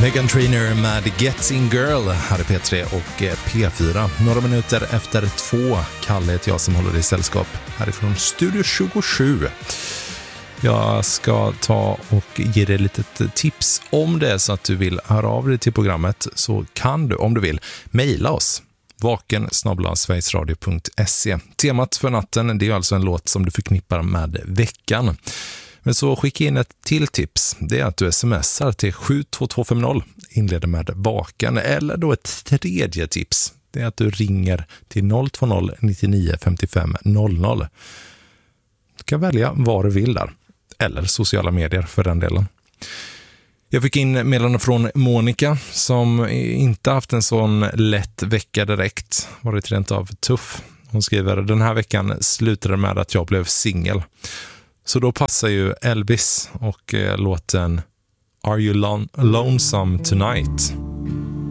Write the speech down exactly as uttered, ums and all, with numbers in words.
Meghan Trainor med Getting Girl här i P tre och P fyra. Några minuter efter två. Kalle heter jag som håller i sällskap härifrån Studio tjugosju. Jag ska ta och ge dig lite tips. Om det är så att du vill höra av dig till programmet så kan du, om du vill, mejla oss. vaken snabel-a sverigesradio punkt se. Temat för natten, det är alltså en låt som du förknippar med veckan. Men så skicka in ett till tips. Det är att du smsar till sju två två fem noll. Inleder med vaken. Eller då ett tredje tips. Det är att du ringer till noll två noll nio nio fem fem noll noll. Du kan välja vad du vill där. Eller sociala medier för den delen. Jag fick in meddelande från Monica som inte haft en sån lätt vecka direkt. Varit rent av tuff. Hon skriver: den här veckan slutade med att jag blev singel. Så då passar ju Elvis och eh, låten Are You Lon- Lonesome Tonight?